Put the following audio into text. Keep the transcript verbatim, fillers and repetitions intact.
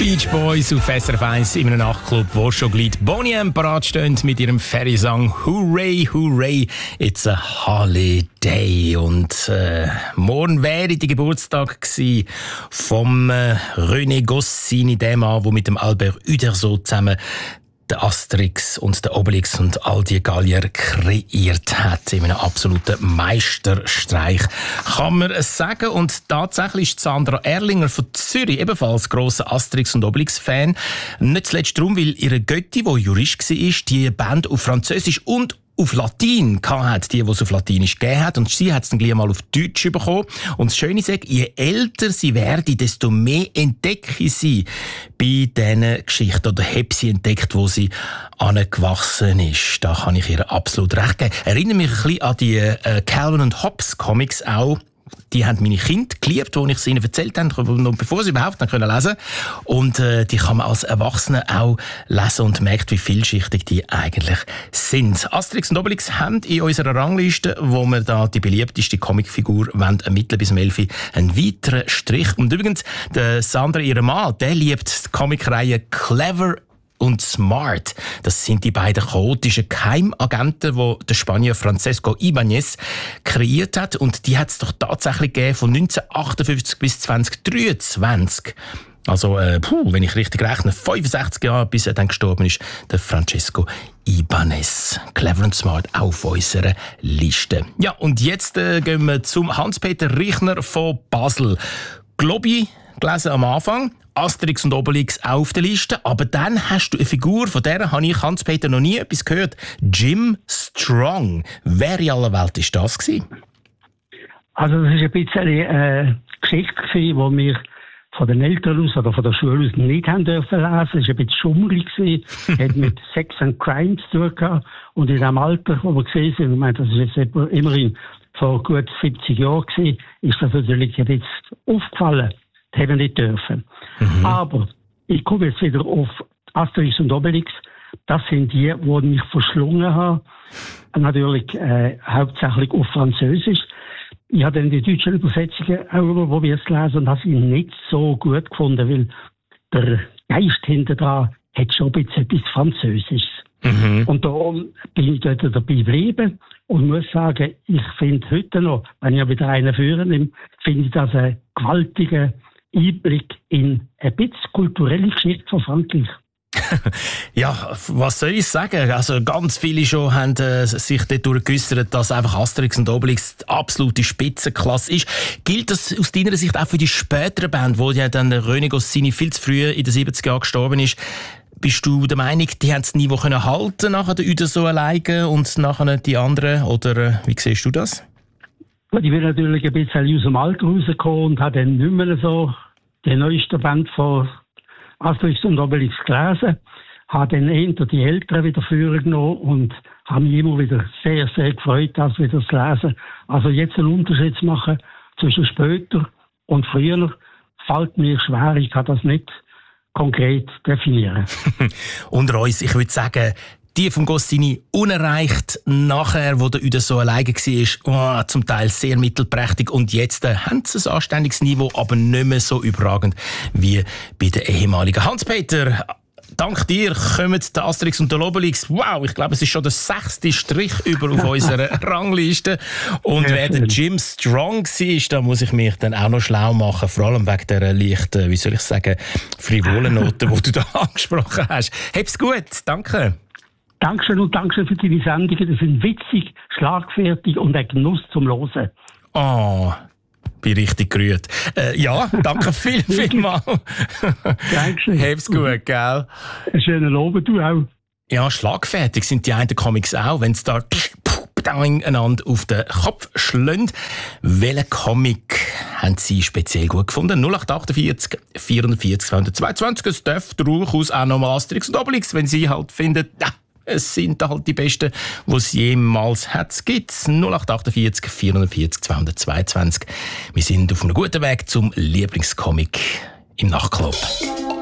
Beach Boys auf S R F eins in einem Nachtclub, wo schon gleich Boney M parat stehen mit ihrem Ferry-Song «Hooray, hooray, it's a holiday». Und äh, morgen wäre der Geburtstag gewesen vom äh, René Goscinny, dem Mann, der mit dem Albert Uderzo zusammen der Asterix und der Obelix und all die Gallier kreiert hat. In einem absoluten Meisterstreich, kann man es sagen. Und tatsächlich ist Sandra Erlinger von Zürich ebenfalls grosser Asterix- und Obelix-Fan. Nicht zuletzt darum, weil ihre Götti, die Jurist war, die Band auf Französisch und auf Latein hat, die, die es auf Latinisch gegeben hat. Und sie hat es dann gleich mal auf Deutsch bekommen. Und das Schöne ist, je älter sie werde, desto mehr entdecke sie bei diesen Geschichten oder habe sie entdeckt, wo sie angewachsen ist. Da kann ich ihr absolut recht geben. Erinnere mich ein bisschen an die äh, Calvin und Hobbes Comics auch. Die haben meine Kinder geliebt, als ich sie ihnen erzählt habe, noch bevor sie überhaupt lesen können. Und äh, die kann man als Erwachsene auch lesen und merkt, wie vielschichtig die eigentlich sind. Asterix und Obelix haben in unserer Rangliste, wo wir da die beliebteste Comicfigur ermitteln bis um elf Uhr, einen weiteren Strich. Und übrigens, der Sandra, ihr Mann, der liebt die Comicreihe Clever und Smart. Das sind die beiden chaotischen Geheimagenten, die der Spanier Francesco Ibáñez kreiert hat. Und die hat es doch tatsächlich gegeben von neunzehnhundertachtundfünfzig bis zweitausenddreiundzwanzig. Also, äh, puh, wenn ich richtig rechne, fünfundsechzig Jahre, bis er dann gestorben ist, der Francesco Ibáñez. Clever und Smart auf unserer Liste. Ja, und jetzt äh, gehen wir zum Hans-Peter Richner von Basel. Globi gelesen am Anfang. Asterix und Obelix auf der Liste, aber dann hast du eine Figur, von der habe ich, Hans-Peter, noch nie etwas gehört. Jim Strong. Wer in aller Welt war das gewesen? Also das war ein bisschen eine Geschichte, die wir von den Eltern aus oder von der Schule aus nicht haben dürfen lesen. Es war ein bisschen schummrig, hat mit Sex and Crime zu tun gehabt. Und in dem Alter, wo wir gesehen sind, ich meine, das ist jetzt immerhin vor gut siebzig Jahren gewesen, ist das natürlich ein bisschen aufgefallen. Das haben wir nicht dürfen. Mhm. Aber ich komme jetzt wieder auf Asterix und Obelix. Das sind die, die mich verschlungen haben. Natürlich äh, hauptsächlich auf Französisch. Ich habe dann die deutschen Übersetzungen auch probiert zu lesen und habe sie nicht so gut gefunden, weil der Geist hinter da hat schon ein bisschen etwas Französisches. Mhm. Und darum bin ich dort dabei geblieben und muss sagen, ich finde heute noch, wenn ich wieder einen führen nehme, finde ich das ein gewaltiger Einblick in eine bisschen kulturelle Geschichte von Frankreich. Ja, was soll ich sagen? Also ganz viele schon haben äh, sich dort geäussert, dass einfach Asterix und Obelix die absolute Spitzenklasse ist. Gilt das aus deiner Sicht auch für die späteren Band, wo ja dann René Goscinny viel zu früh in den siebziger Jahren gestorben ist? Bist du der Meinung, die haben das Niveau können halten nachher der Uderzo alleine und nachher die anderen? Oder äh, wie siehst du das? Ich bin natürlich ein bisschen aus dem Alter rausgekommen und habe dann nicht mehr so die neueste Band von Asterix und Obelix gelesen. Habe dann eher die Älteren wieder vorgenommen und habe mich immer wieder sehr, sehr gefreut, das wieder zu lesen. Also jetzt einen Unterschied zu machen zwischen später und früher, fällt mir schwer. Ich kann das nicht konkret definieren. Unter uns, ich würde sagen, die von Goscinny unerreicht, nachher, wo der Uderzo alleine war, oh, zum Teil sehr mittelprächtig. Und jetzt äh, haben sie ein anständiges Niveau, aber nicht mehr so überragend wie bei den ehemaligen. Hans-Peter, dank dir kommen der Asterix und der Obelix. Wow, ich glaube, es ist schon der sechste Strich über auf unserer Rangliste. Und ja, wer der Jim Strong war, da muss ich mich dann auch noch schlau machen, vor allem wegen dieser leichten, wie soll ich sagen, frivolen Noten, die du da angesprochen hast. Hab's gut, danke. Dankeschön und Dankeschön für deine Sendungen. Die sind witzig, schlagfertig und ein Genuss zum Hören. Oh, bin richtig gerührt. Äh, ja, danke viel, viel mal. Dankeschön. Hab's gut, gell? Einen schönen Abend, du auch. Ja, schlagfertig sind die einen Comics auch, wenn es da einander auf den Kopf schlagen. Welchen Comic haben Sie speziell gut gefunden? null acht achtundvierzig vierundvierzig zweihundertzweiundzwanzig. Es dürfte durchaus auch nochmal Asterix und Obelix, wenn Sie halt finden, ja, es sind halt die besten, die es jemals hat. Es gibt null acht achtundvierzig vierundvierzig zweihundertzweiundzwanzig. Wir sind auf einem guten Weg zum Lieblingscomic im Nachtclub.